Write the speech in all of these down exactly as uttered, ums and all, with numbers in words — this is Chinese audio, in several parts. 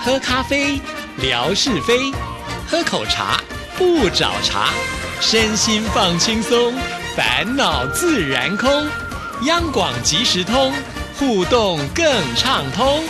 喝咖啡，聊是非；喝口茶，不找茬。身心放轻松，烦恼自然空。央广即时通，互动更畅通。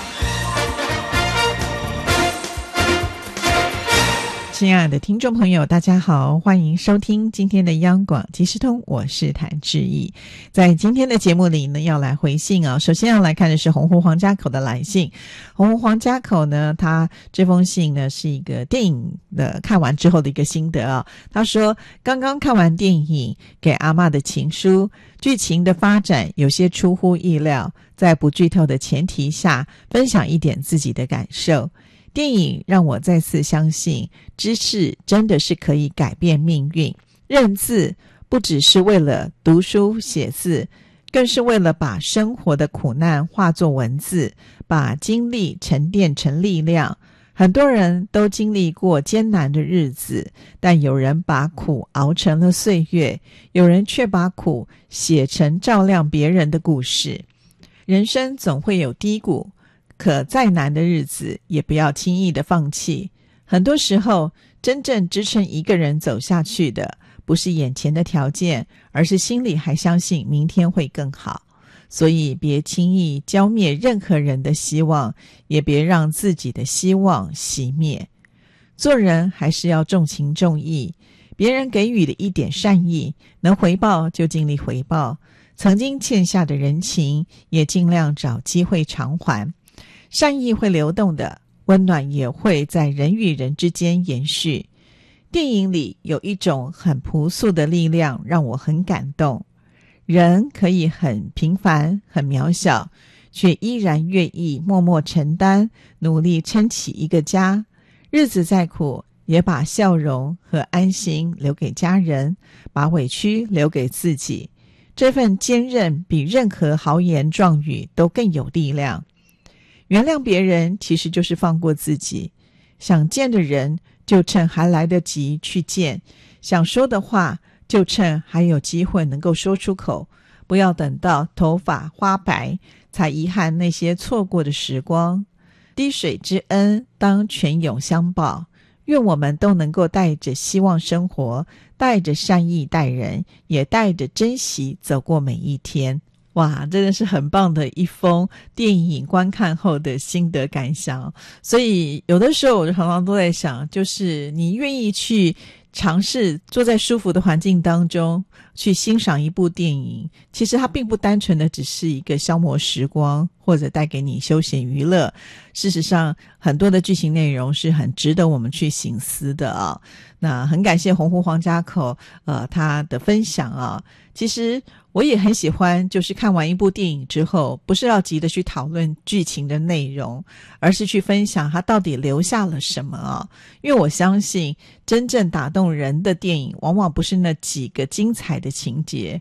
亲爱的听众朋友，大家好，欢迎收听今天的央广即时通，我是谭志毅。在今天的节目里呢，要来回信啊。首先要来看的是洪湖黄家口的来信。洪湖黄家口呢，他这封信呢是一个电影的看完之后的一个心得啊。他说，刚刚看完电影《给阿嬷的情书》，剧情的发展有些出乎意料，在不剧透的前提下，分享一点自己的感受。电影让我再次相信，知识真的是可以改变命运。认字不只是为了读书写字，更是为了把生活的苦难化作文字，把经历沉淀成力量。很多人都经历过艰难的日子，但有人把苦熬成了岁月，有人却把苦写成照亮别人的故事。人生总会有低谷，可再难的日子也不要轻易的放弃。很多时候，真正支撑一个人走下去的，不是眼前的条件，而是心里还相信明天会更好。所以别轻易浇灭任何人的希望，也别让自己的希望熄灭。做人还是要重情重义，别人给予的一点善意，能回报就尽力回报，曾经欠下的人情也尽量找机会偿还。善意会流动的，温暖也会在人与人之间延续。电影里有一种很朴素的力量让我很感动，人可以很平凡很渺小，却依然愿意默默承担，努力撑起一个家。日子再苦，也把笑容和安心留给家人，把委屈留给自己。这份坚韧比任何豪言壮语都更有力量。原谅别人其实就是放过自己，想见的人就趁还来得及去见，想说的话就趁还有机会能够说出口，不要等到头发花白才遗憾那些错过的时光。滴水之恩当泉涌相报，愿我们都能够带着希望生活，带着善意待人，也带着珍惜走过每一天。哇，真的是很棒的一封电影观看后的心得感想。所以有的时候我就常常都在想，就是你愿意去尝试坐在舒服的环境当中去欣赏一部电影，其实它并不单纯的只是一个消磨时光或者带给你休闲娱乐，事实上很多的剧情内容是很值得我们去省思的啊。那很感谢洪湖黄家口呃他的分享啊。其实我也很喜欢，就是看完一部电影之后，不是要急着去讨论剧情的内容，而是去分享它到底留下了什么啊。因为我相信真正打动人的电影往往不是那几个精彩的情节，